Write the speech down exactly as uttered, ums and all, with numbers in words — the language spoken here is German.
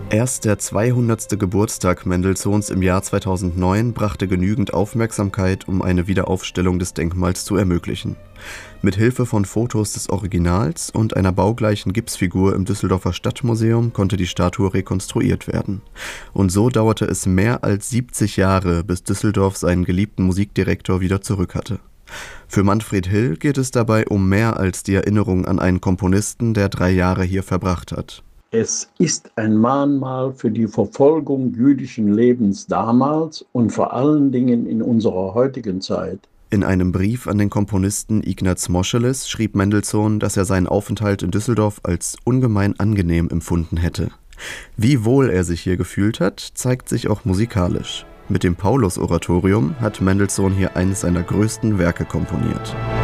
Erst der zweihundertste Geburtstag Mendelssohns im Jahr zweitausendneun brachte genügend Aufmerksamkeit, um eine Wiederaufstellung des Denkmals zu ermöglichen. Mit Hilfe von Fotos des Originals und einer baugleichen Gipsfigur im Düsseldorfer Stadtmuseum konnte die Statue rekonstruiert werden. Und so dauerte es mehr als siebzig Jahre, bis Düsseldorf seinen geliebten Musikdirektor wieder zurück hatte. Für Manfred Hill geht es dabei um mehr als die Erinnerung an einen Komponisten, der drei Jahre hier verbracht hat. Es ist ein Mahnmal für die Verfolgung jüdischen Lebens damals und vor allen Dingen in unserer heutigen Zeit. In einem Brief an den Komponisten Ignaz Moscheles schrieb Mendelssohn, dass er seinen Aufenthalt in Düsseldorf als ungemein angenehm empfunden hätte. Wie wohl er sich hier gefühlt hat, zeigt sich auch musikalisch. Mit dem Paulus-Oratorium hat Mendelssohn hier eines seiner größten Werke komponiert.